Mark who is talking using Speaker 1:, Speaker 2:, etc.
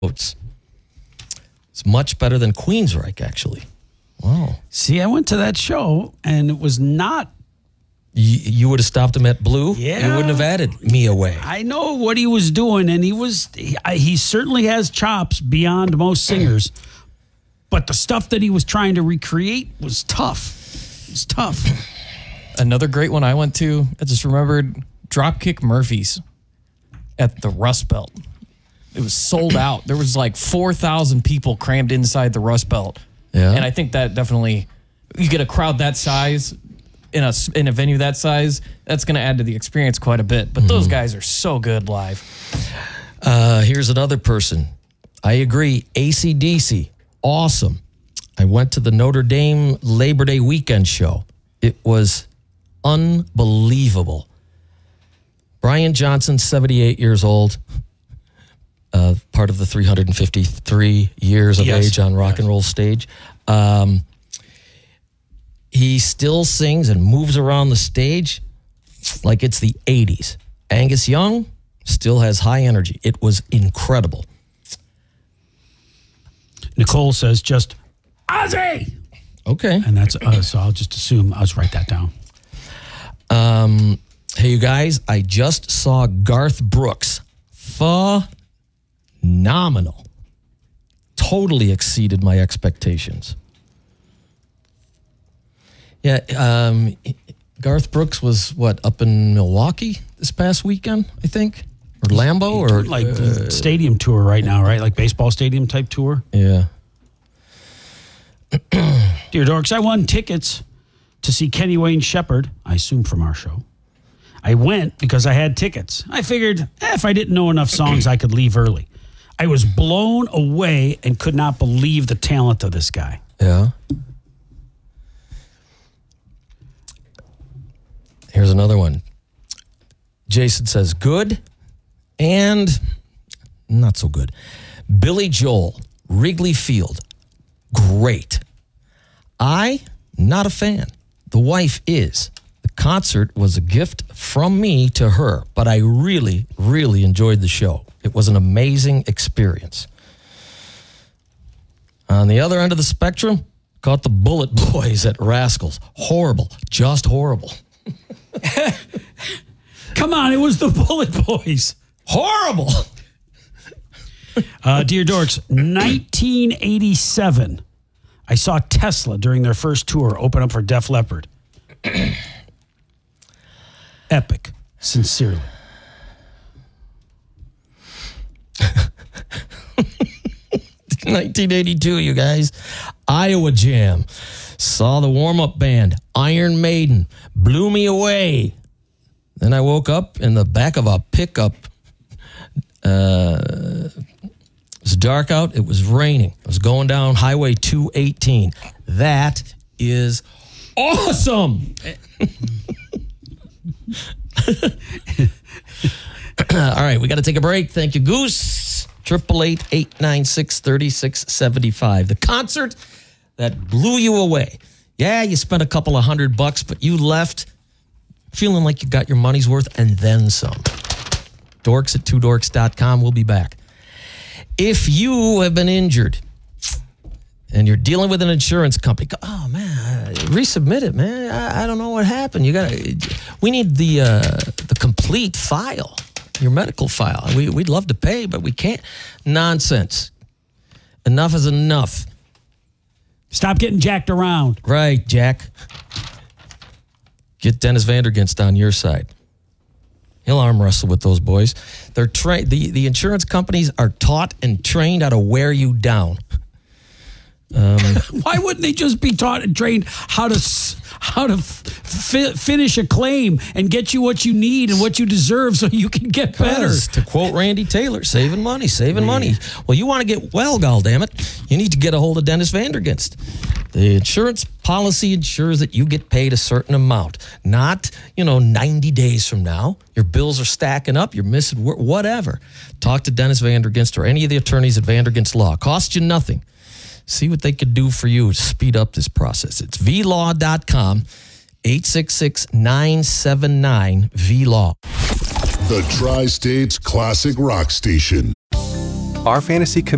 Speaker 1: It's much better than Queensryche, actually. Wow.
Speaker 2: See, I went to that show, and it was not...
Speaker 1: You would have stopped him at Blue?
Speaker 2: Yeah.
Speaker 1: You wouldn't have added me away.
Speaker 2: I know what he was doing, and he certainly has chops beyond most singers. But the stuff that he was trying to recreate was tough. It was tough.
Speaker 3: Another great one I went to, I just remembered Dropkick Murphys at the Rust Belt. It was sold out. There was like 4,000 people crammed inside the Rust Belt.
Speaker 1: Yeah.
Speaker 3: And I think that definitely, you get a crowd that size in a venue that size, that's going to add to the experience quite a bit. But those guys are so good live.
Speaker 1: Here's another person. I agree. AC/DC, awesome. I went to the Notre Dame Labor Day weekend show. It was unbelievable. Brian Johnson, 78 years old, part of the 353 years of age on rock and roll stage. He still sings and moves around the stage like it's the 80s. Angus Young still has high energy. It was incredible.
Speaker 2: Nicole says just, Ozzy!
Speaker 1: Okay.
Speaker 2: And that's so I'll just assume, I'll just write that down.
Speaker 1: Hey, you guys, I just saw Garth Brooks. Phenomenal. Totally exceeded my expectations. Yeah, Garth Brooks was, up in Milwaukee this past weekend, I think? Or Lambeau? Or
Speaker 2: like stadium tour right now, right? Like baseball stadium type tour?
Speaker 1: Yeah.
Speaker 2: Dear Dorks, I won tickets to see Kenny Wayne Shepherd, I assume from our show. I went because I had tickets. I figured if I didn't know enough songs, I could leave early. I was blown away and could not believe the talent of this guy.
Speaker 1: Yeah. Here's another one. Jason says, good and not so good. Billy Joel, Wrigley Field, great. Not a fan. The wife is. The concert was a gift from me to her, but I really, really enjoyed the show. It was an amazing experience. On the other end of the spectrum, caught the Bullet Boys at Rascals. Horrible, just horrible.
Speaker 2: Come on, it was the Bullet Boys.
Speaker 1: Horrible.
Speaker 2: Dear Dorks, 1987, I saw Tesla during their first tour open up for Def Leppard. Epic. Sincerely.
Speaker 1: $1982, you guys. Iowa Jam. Saw the warm-up band, Iron Maiden. Blew me away. Then I woke up in the back of a pickup. It was dark out. It was raining. I was going down Highway 218. That is awesome. All right, we got to take a break. Thank you, Goose. 888-896-3675. The concert that blew you away. Yeah, you spent a couple of $100, but you left feeling like you got your money's worth and then some. Dorks at twodorks.com. We'll be back. If you have been injured and you're dealing with an insurance company, oh man, resubmit it, man. I don't know what happened. We need the complete file, your medical file. We'd love to pay, but we can't. Nonsense. Enough is enough.
Speaker 2: Stop getting jacked around.
Speaker 1: Right, Jack. Get Dennis Vanderginst on your side. He'll arm wrestle with those boys. They're the insurance companies are taught and trained how to wear you down.
Speaker 2: Why wouldn't they just be taught and trained how to finish a claim and get you what you need and what you deserve so you can get better?
Speaker 1: To quote Randy Taylor, saving money. Well, you want to get well, goddammit, you need to get a hold of Dennis Vanderginst. The insurance policy ensures that you get paid a certain amount, not, 90 days from now. Your bills are stacking up, you're missing work, whatever. Talk to Dennis Vanderginst or any of the attorneys at Vanderginst Law. Costs you nothing. See what they could do for you to speed up this process. It's vlaw.com, 866-979-VLAW.
Speaker 4: The Tri-States Classic Rock Station.
Speaker 5: Our fantasy